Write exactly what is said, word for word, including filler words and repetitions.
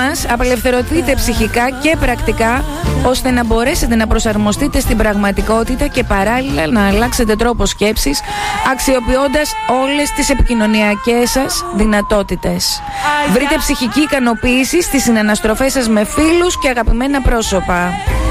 μας, απελευθερωθείτε ψυχικά και πρακτικά, ώστε να μπορέσετε να προσαρμοστείτε στην πραγματικότητα και παράλληλα να αλλάξετε τρόπο σκέψης, αξιοποιώντας όλες τις επικοινωνιακές σας δυνατότητες. Βρείτε ψυχική ικανοποίηση στις συναναστροφές σας με φίλους και αγαπημένα πρόσωπα.